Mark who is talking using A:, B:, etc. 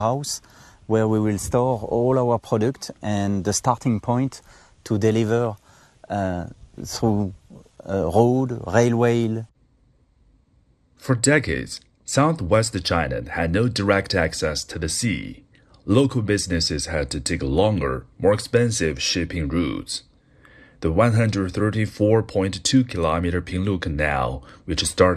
A: house where we will store all our product and the starting point to deliver through road, railway.
B: For decades, southwest China had no direct access to the sea. Local businesses had to take longer, more expensive shipping routes. The 134.2-kilometer Pinglu Canal, which started